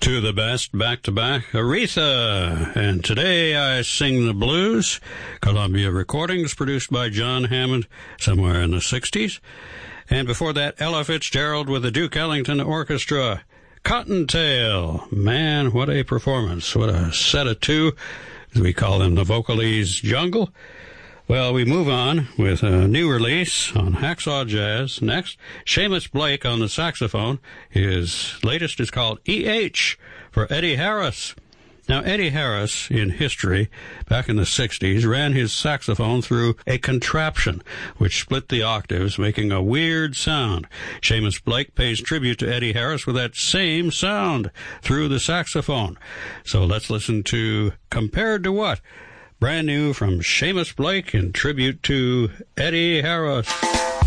To the best, back-to-back, Aretha. And today I sing the blues. Columbia Recordings, produced by John Hammond, somewhere in the 60s. And before that, Ella Fitzgerald with the Duke Ellington Orchestra. Cottontail. Man, what a performance. What a set of two. We call them the Vocalese Jungle. Well, we move on with a new release on Hacksaw Jazz. Next, Seamus Blake on the saxophone. His latest is called E.H. for Eddie Harris. Now, Eddie Harris, in history, back in the 60s, ran his saxophone through a contraption which split the octaves, making a weird sound. Seamus Blake pays tribute to Eddie Harris with that same sound through the saxophone. So let's listen to Compared to What? Brand new from Seamus Blake in tribute to Eddie Harris.